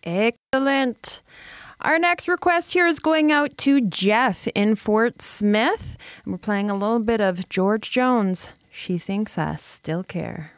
Excellent. Our next request here is going out to Jeff in Fort Smith. And we're playing a little bit of George Jones. She Thinks I Still Care.